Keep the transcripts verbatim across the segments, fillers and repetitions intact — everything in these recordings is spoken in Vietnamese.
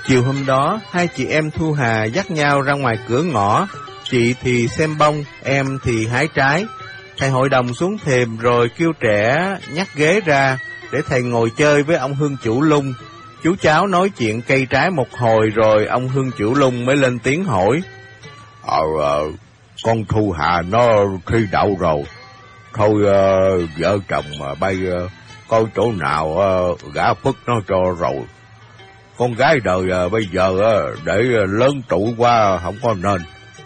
Chiều hôm đó, hai chị em Thu Hà dắt nhau ra ngoài cửa ngõ, chị thì xem bông, em thì hái trái. Thầy hội đồng xuống thềm rồi kêu trẻ nhắc ghế ra để thầy ngồi chơi với ông Hương Chủ Lung. Chú cháu nói chuyện cây trái một hồi rồi ông Hương Chủ Lung mới lên tiếng hỏi. Ờ, ờ con Thu Hà nó thi đậu rồi. Thôi ờ, vợ chồng mà bay ờ, coi chỗ nào ờ, gả phất nó cho rồi. Con gái đời ờ, bây giờ ờ, để lớn tuổi qua không có nên.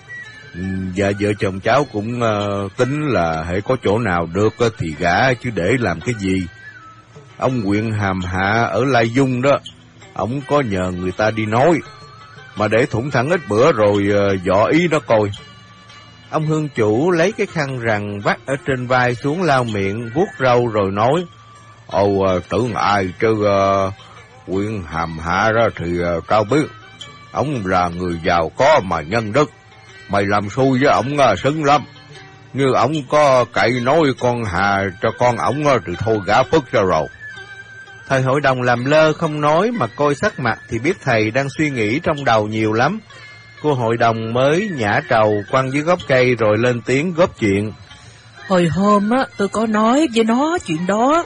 Dạ vợ chồng cháu cũng uh, tính là hễ có chỗ nào được uh, thì gả chứ để làm cái gì. Ông huyện Hàm Hạ ở Lai Dung đó, ông có nhờ người ta đi nói, mà để thủng thẳng ít bữa rồi uh, dọ ý nó coi. Ông Hương Chủ lấy cái khăn rằng vắt ở trên vai xuống lau miệng, vuốt râu rồi nói. Ồ, uh, tưởng ai chứ uh, huyện Hàm Hạ đó thì uh, tao biết. Ông là người giàu có mà nhân đức. Mày làm xui với ổng xứng lắm. Như ổng có cậy nói con Hà cho con ổng thì thôi gả phất cho rồi. Thầy hội đồng làm lơ không nói mà coi sắc mặt thì biết thầy đang suy nghĩ trong đầu nhiều lắm. Cô hội đồng mới nhả trầu quăng dưới gốc cây rồi lên tiếng góp chuyện. Hồi hôm á tôi có nói với nó chuyện đó.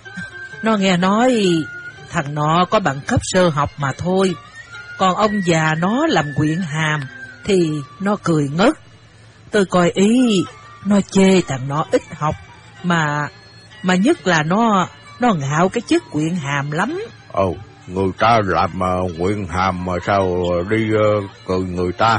Nó nghe nói thằng nọ có bằng cấp sơ học mà thôi. Còn ông già nó làm huyện hàm thì nó cười ngất. Tôi coi ý nó chê thằng nó ít học, mà mà nhất là nó nó ngạo cái chức huyện hàm lắm. Ồ, người ta làm uh, huyện hàm mà sao đi uh, cười người ta.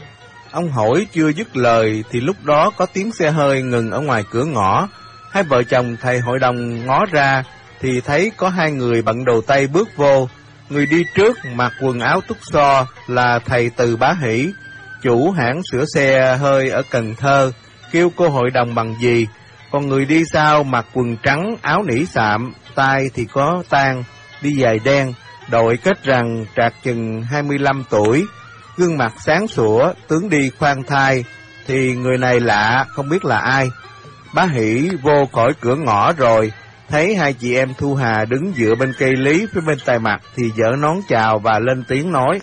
Ông hỏi chưa dứt lời thì lúc đó có tiếng xe hơi ngừng ở ngoài cửa ngõ. Hai vợ chồng thầy hội đồng ngó ra thì thấy có hai người bận đồ tây bước vô. Người đi trước mặc quần áo túc xo là thầy Từ Bá Hỷ, chủ hãng sửa xe hơi ở Cần Thơ, kêu cô hội đồng bằng gì. Còn người đi sau mặc quần trắng, áo nỉ sạm, tai thì có tang, đi giày đen, đội kết rằng trạc chừng hai mươi lăm tuổi, gương mặt sáng sủa, tướng đi khoan thai, thì người này lạ, không biết là ai. Bá Hỷ vô khỏi cửa ngõ rồi, thấy hai chị em Thu Hà đứng dựa bên cây lý phía bên tay mặt thì giở nón chào và lên tiếng nói.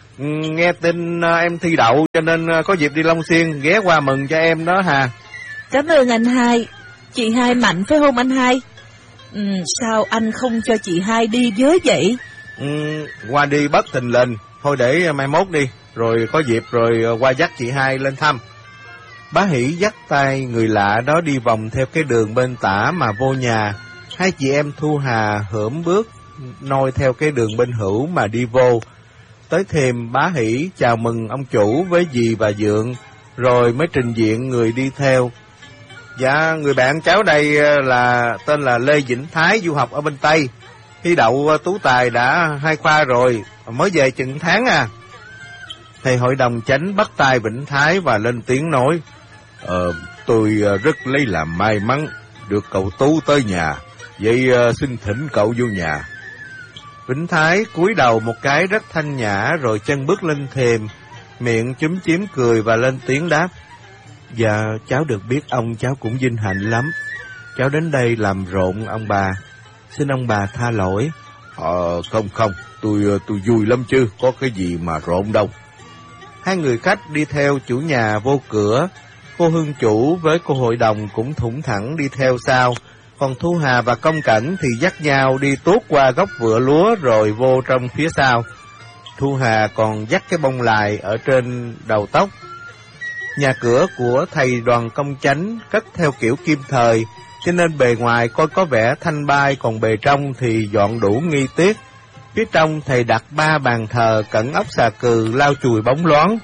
Nghe tin em thi đậu cho nên có dịp đi Long Xuyên, ghé qua mừng cho em đó Hà. Cảm ơn anh hai. Chị hai mạnh phải không anh hai? Ừ, sao anh không cho chị hai đi với vậy? Ừ, qua đi bất thình lình, thôi để mai mốt đi, rồi có dịp rồi qua dắt chị hai lên thăm. Bá Hỷ dắt tay người lạ đó đi vòng theo cái đường bên tả mà vô nhà. Hai chị em Thu Hà hởm bước noi theo cái đường bên hữu mà đi vô. Tới thềm Bá Hỷ chào mừng ông chủ với dì và dượng, rồi mới trình diện người đi theo. Dạ, người bạn cháu đây là tên là Lê Vĩnh Thái, du học ở bên Tây. Thi đậu tú tài đã hai khoa rồi, mới về chừng tháng à. Thầy hội đồng chánh bắt tay Vĩnh Thái và lên tiếng nói. Ờ, tôi rất lấy làm may mắn được cậu Tú tới nhà, vậy xin thỉnh cậu vô nhà. Vĩnh Thái cúi đầu một cái rất thanh nhã rồi chân bước lên thềm, miệng chúm chím cười và lên tiếng đáp. Dạ, cháu được biết ông cháu cũng vinh hạnh lắm. Cháu đến đây làm rộn ông bà, xin ông bà tha lỗi. Ờ, không không, tôi tôi vui lắm chứ, có cái gì mà rộn đâu. Hai người khách đi theo chủ nhà vô cửa, cô Hương Chủ với cô hội đồng cũng thủng thẳng đi theo sau, còn Thu Hà và Công Cảnh thì dắt nhau đi tuốt qua gốc vựa lúa rồi vô trong phía sau. Thu Hà còn dắt cái bông lài ở trên đầu tóc. Nhà cửa của thầy Đoàn Công Chánh cất theo kiểu kim thời, cho nên bề ngoài coi có vẻ thanh bai, còn bề trong thì dọn đủ nghi tiết. Phía trong thầy đặt ba bàn thờ cẩn ốc xà cừ lau chùi bóng loáng,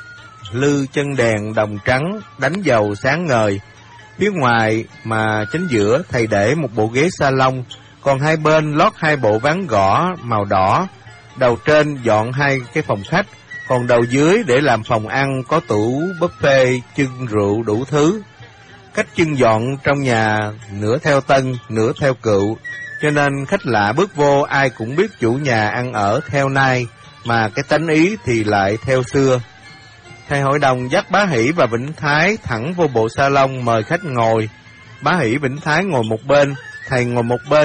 lư chân đèn đồng trắng đánh dầu sáng ngời. Phía ngoài mà chính giữa thầy để một bộ ghế salon, còn hai bên lót hai bộ ván gõ màu đỏ. Đầu trên dọn hai cái phòng khách, còn đầu dưới để làm phòng ăn có tủ buffet, chưng rượu đủ thứ. Cách chưng dọn trong nhà nửa theo tân, nửa theo cựu, cho nên khách lạ bước vô ai cũng biết chủ nhà ăn ở theo nay, mà cái tánh ý thì lại theo xưa. Thầy hội đồng dắt Bá Hỷ và Vĩnh Thái thẳng vô bộ salon mời khách ngồi. Bá Hỷ Vĩnh Thái ngồi một bên, thầy ngồi một bên,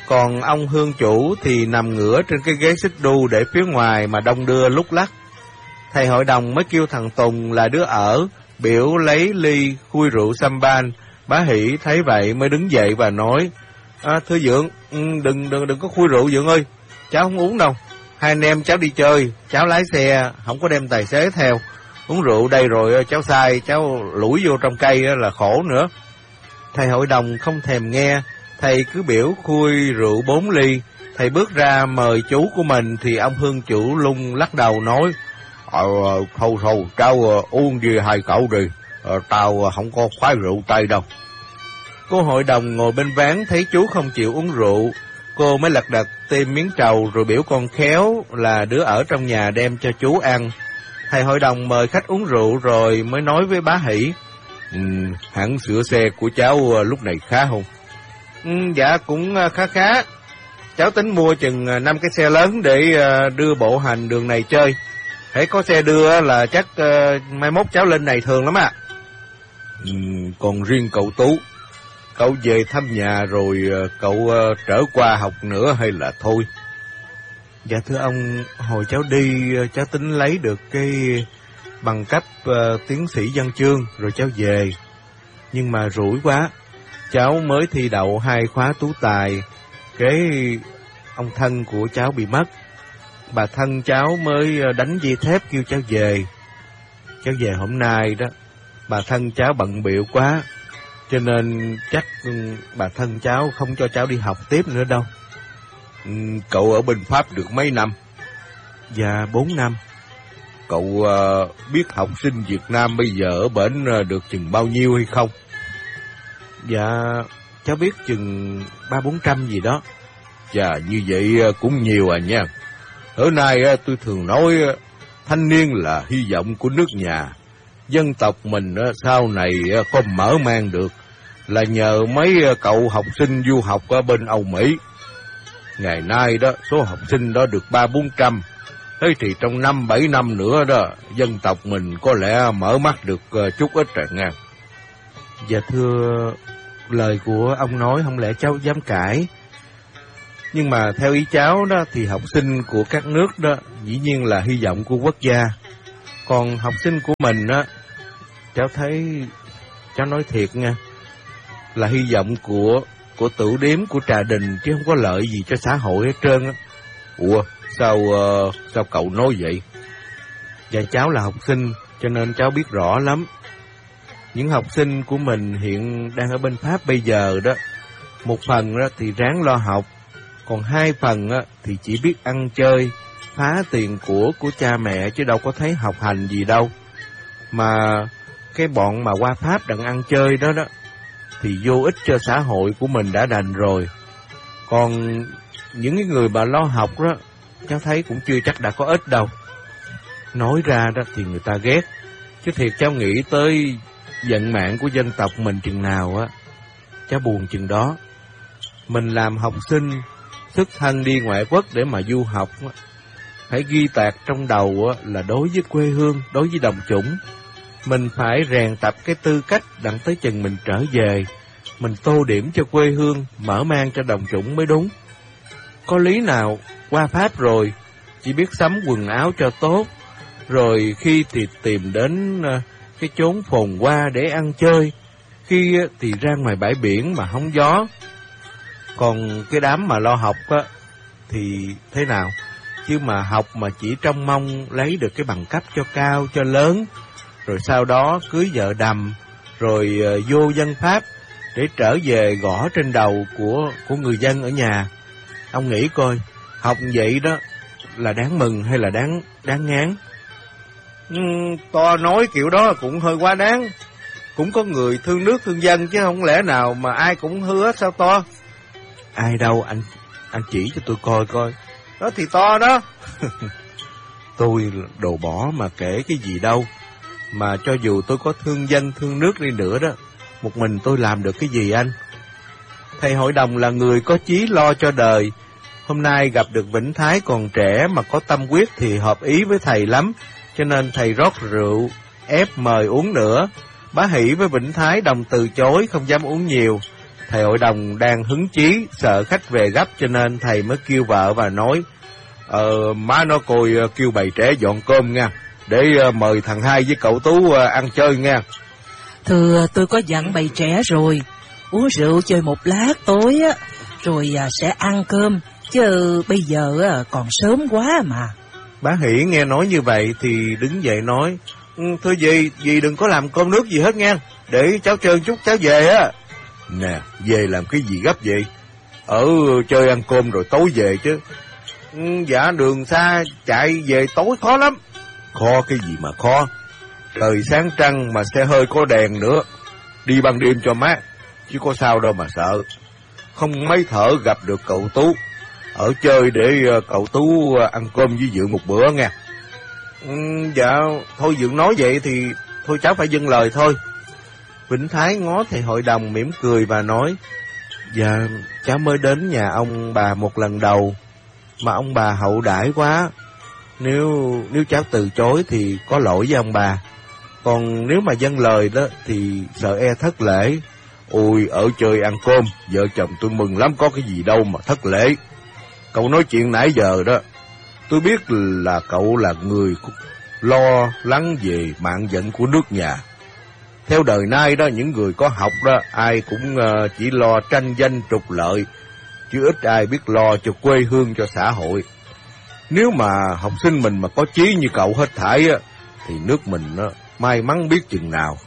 Còn ông hương chủ thì nằm ngửa trên cái ghế xích đu để phía ngoài mà đông đưa lúc lắc. Thầy hội đồng mới kêu thằng Tùng là đứa ở, biểu lấy ly khui rượu sâm ban. Bá Hỷ thấy vậy mới đứng dậy và nói, à, thưa Dượng, đừng, đừng đừng có khui rượu Dượng ơi, cháu không uống đâu. Hai anh em cháu đi chơi, cháu lái xe, không có đem tài xế theo. Uống rượu đây rồi cháu sai, cháu lủi vô trong cây là khổ nữa. Thầy hội đồng không thèm nghe, thầy cứ biểu khui rượu bốn ly. Thầy bước ra mời chú của mình thì ông hương chủ lung lắc đầu nói, Ờ, thôi thôi, cháu uống đi hai cậu đi, ờ, tao không có khoái rượu Tây đâu. Cô hội đồng ngồi bên ván thấy chú không chịu uống rượu, cô mới lật đật tìm miếng trầu rồi biểu con Khéo là đứa ở trong nhà đem cho chú ăn. Thầy hội đồng mời khách uống rượu rồi mới nói với Bá Hỷ, ừ, hãng sửa xe của cháu lúc này khá không? Ừ, dạ cũng khá khá. Cháu tính mua chừng năm cái xe lớn để đưa bộ hành đường này chơi. Hễ có xe đưa là chắc uh, mai mốt cháu lên này thường lắm ạ. À. Ừ, còn riêng cậu Tú, cậu về thăm nhà rồi cậu uh, trở qua học nữa hay là thôi? Dạ thưa ông, hồi cháu đi cháu tính lấy được cái bằng cấp uh, tiến sĩ văn chương rồi cháu về. Nhưng mà rủi quá, cháu mới thi đậu hai khóa tú tài, cái ông thân của cháu bị mất. Bà thân cháu mới đánh dây thép kêu cháu về. Cháu về hôm nay đó, bà thân cháu bận bịu quá, cho nên chắc bà thân cháu không cho cháu đi học tiếp nữa đâu. Ừ, cậu ở bên Pháp được mấy năm? Dạ, bốn năm. Cậu uh, biết học sinh Việt Nam bây giờ ở bển uh, được chừng bao nhiêu hay không? Dạ, cháu biết chừng ba bốn trăm gì đó. Chà, như vậy uh, cũng nhiều à nha. Ở nay uh, tôi thường nói uh, thanh niên là hy vọng của nước nhà. Dân tộc mình uh, sau này uh, có mở mang được là nhờ mấy uh, cậu học sinh du học ở bên Âu Mỹ. Ngày nay đó, số học sinh đó được ba bốn trăm. Thế thì trong năm bảy năm nữa đó, dân tộc mình có lẽ mở mắt được uh, chút ít rồi nha. Dạ thưa, lời của ông nói không lẽ cháu dám cãi. Nhưng mà theo ý cháu đó thì học sinh của các nước đó dĩ nhiên là hy vọng của quốc gia. Còn học sinh của mình đó, cháu thấy, cháu nói thiệt nha, là hy vọng của của tửu điếm, của trà đình, chứ không có lợi gì cho xã hội hết trơn á. Ủa, sao uh, sao cậu nói vậy? Dạ cháu là học sinh, cho nên cháu biết rõ lắm. Những học sinh của mình hiện đang ở bên Pháp bây giờ đó, một phần đó thì ráng lo học, còn hai phần đó thì chỉ biết ăn chơi, phá tiền của của cha mẹ chứ đâu có thấy học hành gì đâu. Mà cái bọn mà qua Pháp đặng ăn chơi đó đó thì vô ích cho xã hội của mình đã đành rồi. Còn những cái người mà lo học đó, cháu thấy cũng chưa chắc đã có ích đâu. Nói ra đó thì người ta ghét, chứ thiệt cháu nghĩ tới vận mạng của dân tộc mình chừng nào á, cháu buồn chừng đó. Mình làm học sinh, xuất thân đi ngoại quốc để mà du học á, phải ghi tạc trong đầu á, là đối với quê hương, đối với đồng chủng. Mình phải rèn tập cái tư cách đặng tới chừng mình trở về, mình tô điểm cho quê hương, mở mang cho đồng chủng mới đúng. Có lý nào qua Pháp rồi chỉ biết sắm quần áo cho tốt, rồi khi thì tìm đến cái chốn phồn hoa để ăn chơi, khi thì ra ngoài bãi biển mà hóng gió. Còn cái đám mà lo học á thì thế nào? Chứ mà học mà chỉ trông mong lấy được cái bằng cấp cho cao, cho lớn, rồi sau đó cưới vợ đầm, rồi uh, vô dân Pháp để trở về gõ trên đầu của của người dân ở nhà. Ông nghĩ coi, học vậy đó là đáng mừng hay là đáng đáng ngán? Ừ, to nói kiểu đó cũng hơi quá đáng. Cũng có người thương nước thương dân chứ không lẽ nào mà ai cũng hư hết sao to? Ai đâu, anh anh chỉ cho tôi coi coi. Đó thì to đó. Tôi đồ bỏ mà kể cái gì đâu. Mà cho dù tôi có thương dân thương nước đi nữa đó, một mình tôi làm được cái gì anh? Thầy hội đồng là người có chí lo cho đời. Hôm nay gặp được Vĩnh Thái còn trẻ mà có tâm huyết thì hợp ý với thầy lắm, cho nên thầy rót rượu ép mời uống nữa. Bá Hỷ với Vĩnh Thái đồng từ chối, không dám uống nhiều. Thầy hội đồng đang hứng chí, sợ khách về gấp cho nên thầy mới kêu vợ và nói, Ờ, má nó coi kêu bầy trẻ dọn cơm nha, để mời thằng Hai với cậu Tú ăn chơi nha. Thưa, tôi có dặn bầy trẻ rồi, uống rượu chơi một lát tối á, rồi sẽ ăn cơm, chứ bây giờ còn sớm quá mà. Bá Hỷ nghe nói như vậy thì đứng dậy nói, Thưa dì, dì đừng có làm cơm nước gì hết nha, để cháu chơi chút cháu về á. Nè, về làm cái gì gấp vậy? Ở chơi ăn cơm rồi tối về chứ. Dạ đường xa chạy về tối khó lắm. Khó cái gì mà khó? Trời sáng trăng mà xe hơi có đèn nữa, đi ban đêm cho mát, chứ có sao đâu mà sợ. Không mấy thở gặp được cậu Tú, ở chơi để cậu Tú ăn cơm với Dượng một bữa nha. Ừ, dạ, thôi Dượng nói vậy thì thôi cháu phải dâng lời thôi. Vĩnh Thái ngó thầy hội đồng mỉm cười và nói, Dạ, cháu mới đến nhà ông bà một lần đầu, mà ông bà hậu đãi quá. Nếu nếu cháu từ chối thì có lỗi với ông bà. Còn nếu mà dâng lời đó thì sợ e thất lễ. Ôi, ở chơi ăn cơm, vợ chồng tôi mừng lắm, có cái gì đâu mà thất lễ. Cậu nói chuyện nãy giờ đó, tôi biết là cậu là người lo lắng về mạng vận của nước nhà. Theo đời nay đó, những người có học đó, ai cũng uh, chỉ lo tranh danh trục lợi, chứ ít ai biết lo cho quê hương, cho xã hội. Nếu mà học sinh mình mà có chí như cậu hết thảy á, thì nước mình nó may mắn biết chừng nào.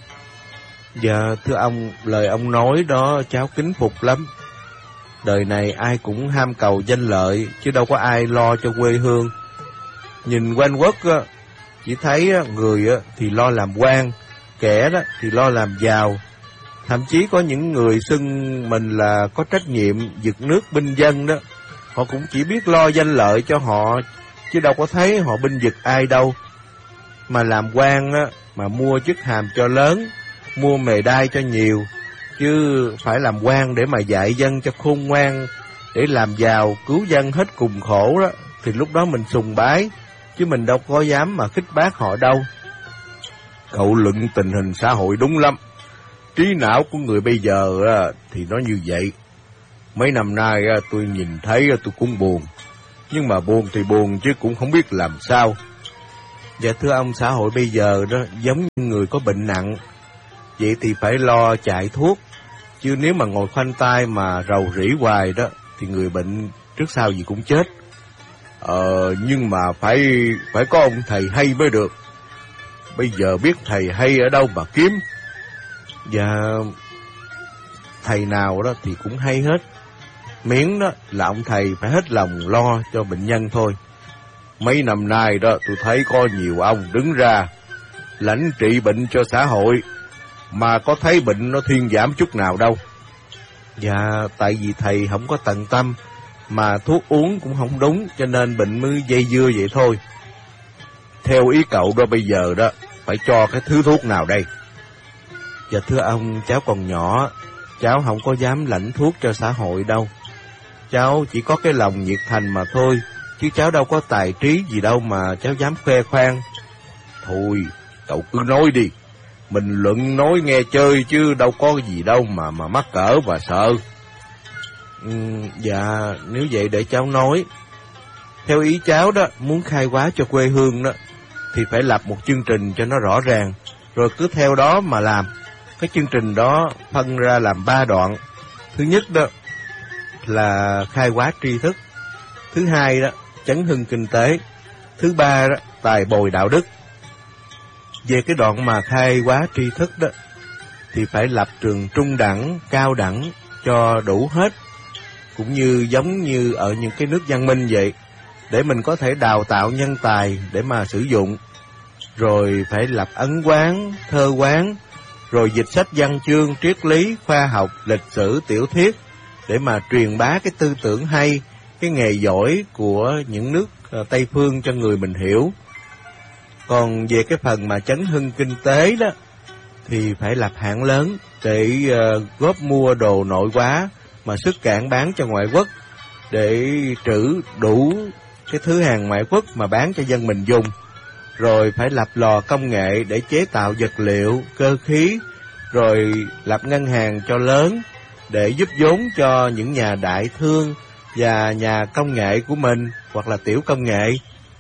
Dạ, thưa ông, lời ông nói đó cháu kính phục lắm. Đời này ai cũng ham cầu danh lợi, chứ đâu có ai lo cho quê hương. Nhìn quanh quất á, chỉ thấy người thì lo làm quan, kẻ đó thì lo làm giàu. Thậm chí có những người xưng mình là có trách nhiệm giật nước binh dân đó, họ cũng chỉ biết lo danh lợi cho họ, chứ đâu có thấy họ binh vực ai đâu. Mà làm quan á, mà mua chức hàm cho lớn, mua mề đai cho nhiều, chứ phải làm quan để mà dạy dân cho khôn ngoan, để làm giàu cứu dân hết cùng khổ đó, thì lúc đó mình sùng bái, chứ mình đâu có dám mà khích bác họ đâu. Cậu luận tình hình xã hội đúng lắm. Trí não của người bây giờ thì nó như vậy. Mấy năm nay tôi nhìn thấy tôi cũng buồn, nhưng mà buồn thì buồn chứ cũng không biết làm sao. Dạ thưa ông, xã hội bây giờ đó giống như người có bệnh nặng, vậy thì phải lo chạy thuốc, chứ nếu mà ngồi khoanh tay mà rầu rĩ hoài đó thì người bệnh trước sau gì cũng chết. Ờ, nhưng mà phải phải có ông thầy hay mới được. Bây giờ biết thầy hay ở đâu mà kiếm? Dạ, thầy nào đó thì cũng hay hết, miễn đó là ông thầy phải hết lòng lo cho bệnh nhân thôi. Mấy năm nay đó tôi thấy có nhiều ông đứng ra lãnh trị bệnh cho xã hội, mà có thấy bệnh nó thuyên giảm chút nào đâu. Dạ, tại vì thầy không có tận tâm, mà thuốc uống cũng không đúng, cho nên bệnh mới dây dưa vậy thôi. Theo ý cậu đó, bây giờ đó phải cho cái thứ thuốc nào đây? Dạ thưa ông, cháu còn nhỏ, cháu không có dám lãnh thuốc cho xã hội đâu. Cháu chỉ có cái lòng nhiệt thành mà thôi, chứ cháu đâu có tài trí gì đâu mà cháu dám khoe khoang. Thôi, cậu cứ nói đi. Mình luận nói nghe chơi chứ đâu có gì đâu mà mà mắc cỡ và sợ. Ừ, dạ, nếu vậy để cháu nói. Theo ý cháu đó, muốn khai hóa cho quê hương đó, thì phải lập một chương trình cho nó rõ ràng, rồi cứ theo đó mà làm. Cái chương trình đó phân ra làm ba đoạn. Thứ nhất đó là khai hóa tri thức. Thứ hai đó, chấn hưng kinh tế. Thứ ba đó, tài bồi đạo đức. Về cái đoạn mà khai hóa tri thức đó, thì phải lập trường trung đẳng, cao đẳng cho đủ hết, cũng như giống như ở những cái nước văn minh vậy, để mình có thể đào tạo nhân tài để mà sử dụng. Rồi phải lập ấn quán, thơ quán, rồi dịch sách văn chương, triết lý, khoa học, lịch sử, tiểu thuyết, để mà truyền bá cái tư tưởng hay, cái nghề giỏi của những nước Tây Phương cho người mình hiểu. Còn về cái phần mà chấn hưng kinh tế đó, thì phải lập hãng lớn để uh, góp mua đồ nội hóa mà xuất cảng bán cho ngoại quốc, để trữ đủ cái thứ hàng ngoại quốc mà bán cho dân mình dùng. Rồi phải lập lò công nghệ để chế tạo vật liệu, cơ khí, rồi lập ngân hàng cho lớn, để giúp vốn cho những nhà đại thương và nhà công nghệ của mình, hoặc là tiểu công nghệ.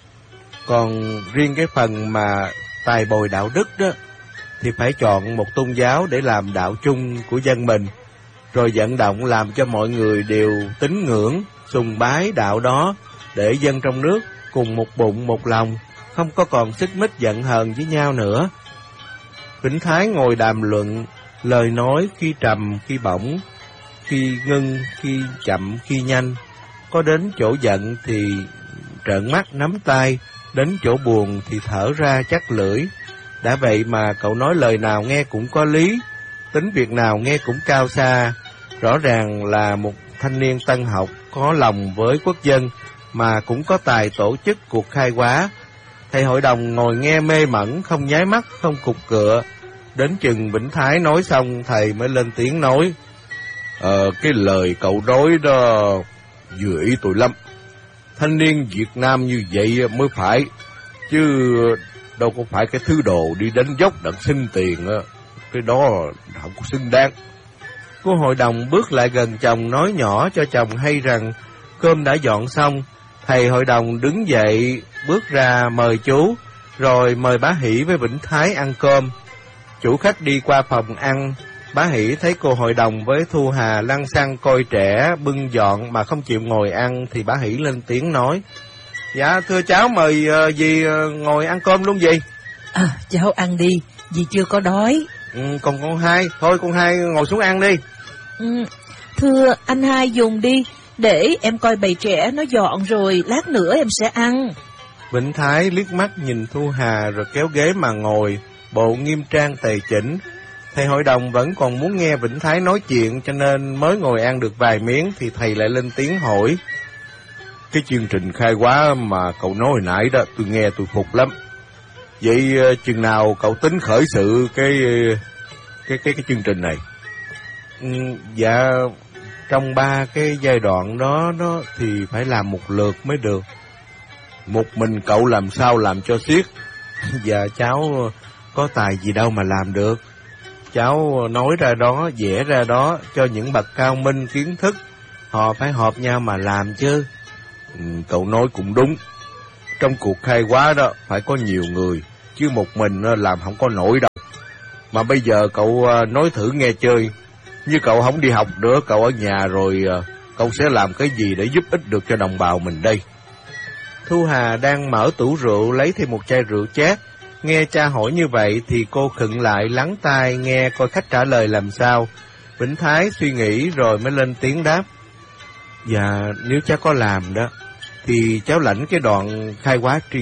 Còn riêng cái phần mà tài bồi đạo đức đó, thì phải chọn một tôn giáo để làm đạo chung của dân mình, rồi vận động làm cho mọi người đều tín ngưỡng, sùng bái đạo đó, để dân trong nước cùng một bụng một lòng, không có còn xích mích giận hờn với nhau nữa. Vĩnh Thái ngồi đàm luận, lời nói khi trầm khi bổng, khi ngưng khi chậm khi nhanh. Có đến chỗ giận thì trợn mắt nắm tay, đến chỗ buồn thì thở ra chắc lưỡi. Đã vậy mà cậu nói lời nào nghe cũng có lý, tính việc nào nghe cũng cao xa. Rõ ràng là một thanh niên tân học, có lòng với quốc dân, mà cũng có tài tổ chức cuộc khai hóa. Thầy hội đồng ngồi nghe mê mẩn, không nháy mắt, không cục cựa. Đến chừng Vĩnh Thái nói xong, thầy mới lên tiếng nói: Ờ, cái lời cậu nói đó vừa ý tôi lắm. Thanh niên Việt Nam như vậy mới phải, chứ đâu có phải cái thứ đồ đi đánh dốc đặng xin tiền á. Cái đó không có xứng đáng. Cô hội đồng bước lại gần chồng, nói nhỏ cho chồng hay rằng cơm đã dọn xong. Thầy hội đồng đứng dậy bước ra mời chú, rồi mời bá Hỷ với Vĩnh Thái ăn cơm. Chủ khách đi qua phòng ăn, bá Hỷ thấy cô hội đồng với Thu Hà lăng xăng coi trẻ bưng dọn mà không chịu ngồi ăn, thì bá Hỷ lên tiếng nói: Dạ thưa cháu, mời uh, dì uh, ngồi ăn cơm luôn dì. À, cháu ăn đi, dì chưa có đói. Ừ, còn con Hai, thôi con Hai ngồi xuống ăn đi. Ừ, thưa anh Hai dùng đi, để em coi bầy trẻ nó dọn rồi lát nữa em sẽ ăn. Vĩnh Thái liếc mắt nhìn Thu Hà rồi kéo ghế mà ngồi, bộ nghiêm trang tề chỉnh. Thầy hội đồng vẫn còn muốn nghe Vĩnh Thái nói chuyện, cho nên mới ngồi ăn được vài miếng thì thầy lại lên tiếng hỏi: Cái chương trình khai hóa mà cậu nói hồi nãy đó, tôi nghe tôi phục lắm. Vậy chừng nào cậu tính khởi sự cái cái cái cái chương trình này? Ừ, dạ trong ba cái giai đoạn đó đó thì phải làm một lượt mới được. Một mình cậu làm sao làm cho xiết? Dạ cháu có tài gì đâu mà làm được. Cháu nói ra đó, vẽ ra đó, cho những bậc cao minh kiến thức, họ phải họp nhau mà làm chứ. Ừ, cậu nói cũng đúng. Trong cuộc khai hóa đó phải có nhiều người, chứ một mình làm không có nổi đâu. Mà bây giờ cậu nói thử nghe chơi. Như cậu không đi học nữa, cậu ở nhà rồi, cậu sẽ làm cái gì để giúp ích được cho đồng bào mình đây? Thu Hà đang mở tủ rượu lấy thêm một chai rượu chát. Nghe cha hỏi như vậy thì cô khựng lại lắng tai nghe coi khách trả lời làm sao. Vĩnh Thái suy nghĩ rồi mới lên tiếng đáp: Dạ nếu cháu có làm đó thì cháu lãnh cái đoạn khai hóa tri